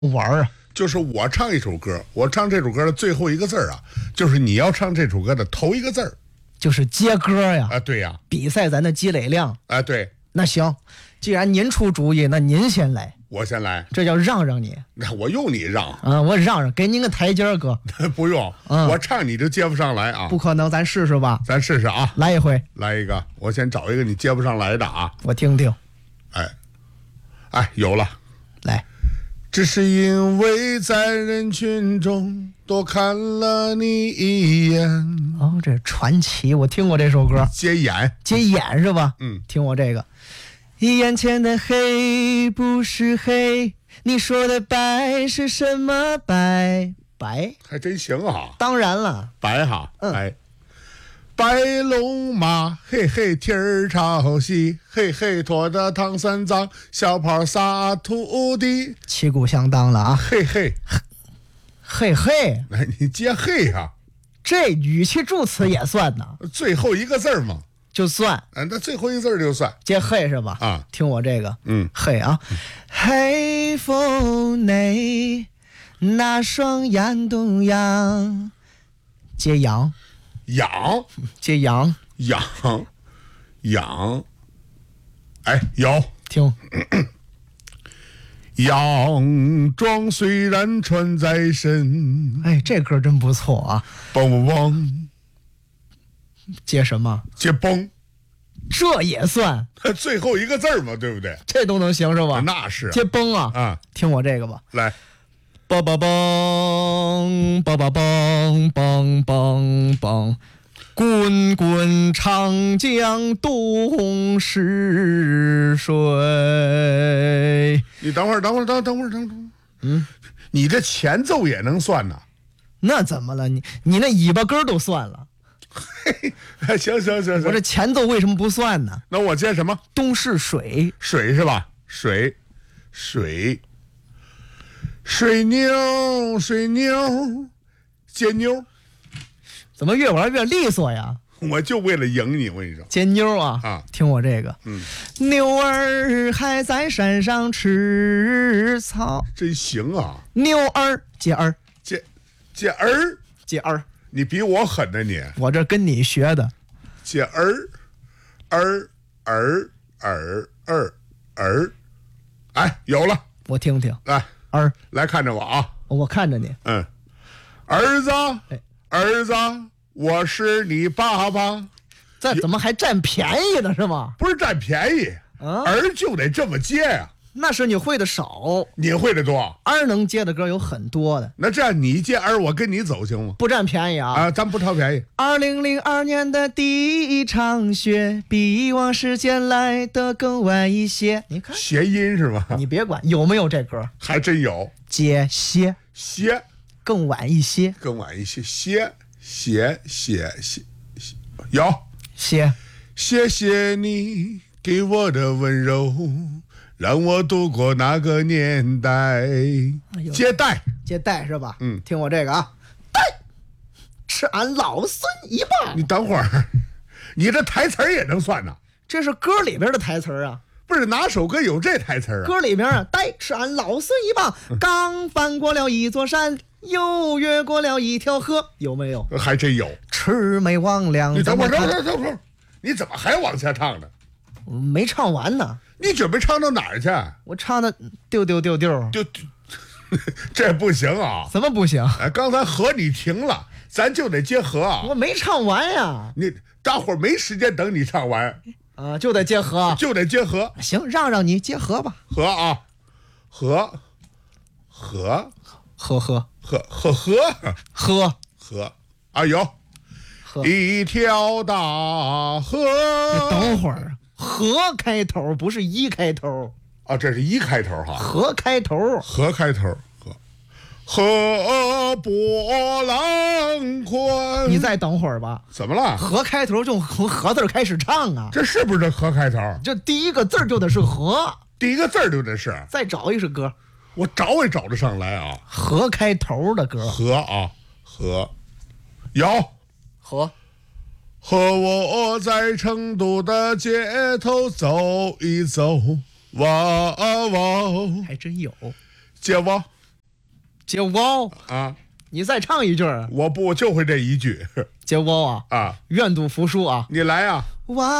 玩儿啊？ 就是我唱一首歌，我唱这首歌的最后一个字儿啊，就是你要唱这首歌的头一个字儿， 就是接歌呀。 啊，对呀。 比赛咱的积累量。 啊，对。 那行，既然您出主意，那您先来。 我先来， 这叫让让你。 那我用你让啊，我让让，给您个台阶儿，哥。 不用，我唱你就接不上来啊。 不可能，咱试试吧。 咱试试啊， 来一回， 来一个，我先找一个你接不上来的啊， 我听听。 哎，有了， 来。 只是因为在人群中多看了你一眼。 哦，这传奇，我听过这首歌。 接眼， 接眼是吧？听我这个。眼前的黑不是黑，你说的白是什么白？白还真行啊。 当然了， 白哈，白龙马，嘿嘿蹄儿朝西，嘿嘿驮着唐三藏，小跑撒土地， 旗鼓相当了啊！ 嘿嘿， 嘿嘿， 来你接嘿啊， 这语气助词也算呢， 最后一个字嘛， 就算， 那最后一个字就算， 接嘿是吧？ 啊， 听我这个，嘿啊，黑风内那双眼东阳，接羊。 养接羊， 哎，有听， 洋装虽然穿在身， 哎，这歌真不错啊！ 嘣嘣嘣， 接什么？ 接崩， 这也算， 最后一个字嘛，对不对？ 这都能行是吧？ 那是接崩啊！ 啊， 听我这个吧， 来。 梆梆梆，梆梆梆，梆梆梆，滚滚长江东逝水。 你等会儿，你这前奏也能算呐？ 那怎么了？你那尾巴根都算了。 行， 我这前奏为什么不算呢？ 那我接什么？ 东逝水， 水是吧？水牛，接妞， 怎么越玩越利索呀？ 我就为了赢你，我跟你说。 接妞啊！听我这个，牛儿还在山上吃草， 真行啊！ 牛儿接儿， 接儿，你比我狠呢你！ 我这跟你学的。 接儿，哎，有了， 我听听。 来。来看着我啊！ 我看着你。 儿子，我是你爸爸。 这怎么还占便宜呢？是吗？ 不是占便宜，儿就得这么接呀。 那是你会的少， 你会的多。 儿能接的歌有很多的。 那这样你接儿，我跟你走行吗？ 不占便宜啊！ 咱不掏便宜。 2002年的第一场雪，比往时间来得更晚一些。你看， 谐音是吧？ 你别管有没有这歌， 还真有。 接歇，更晚一些， 歇，有歇。 谢谢你给我的温柔，让我度过那个年代。接待是吧？听我这个啊，待吃俺老孙一棒。 你等会儿，你这台词也能算呐？ 这是歌里边的台词啊。 不是哪首歌有这台词啊？ 歌里边啊，待吃俺老孙一棒，刚翻过了一座山，又越过了一条河，有没有？ 还真有。 魑魅魍魉。 你等会儿，你怎么还往下唱呢？ 没唱完呢。 你准备唱到哪儿去？ 我唱的丢， 这不行啊！ 怎么不行？ 刚才和你停了，咱就得接和啊！ 我没唱完呀。 你大伙儿没时间等你唱完啊，就得接和， 行， 让你接和吧。 和啊，和啊，有一条大河。 等会儿，和开头不是一开头啊，这是一开头哈。 和开头， 河波浪宽。 你再等会儿吧。 怎么了？ 和开头就从和字开始唱啊。 这是不是这和开头？ 这第一个字就得是和， 第一个字就得是。 再找一首歌， 我找也找得上来啊。 和开头的歌。 和有和我在成都的街头走一走，哇哇， 还真有。 接我姐夫高啊， 你再唱一句儿。 我不就会这一句姐夫高啊， 啊， 愿赌服输啊。 你来啊。 哇